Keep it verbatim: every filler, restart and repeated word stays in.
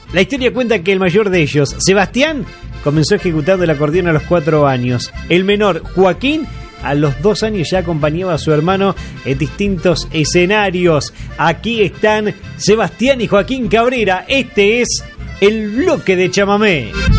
La historia cuenta que el mayor de ellos, Sebastián, comenzó ejecutando el acordeón a los cuatro años. El menor, Joaquín, a los dos años ya acompañaba a su hermano en distintos escenarios. Aquí están Sebastián y Joaquín Cabrera. Este es el bloque de chamamé.